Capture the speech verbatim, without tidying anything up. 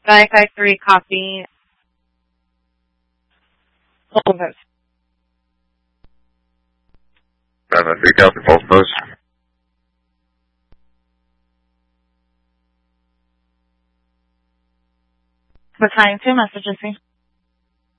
five five three, copy. Hold post. five five three, copy, false post. Battalion two, message received.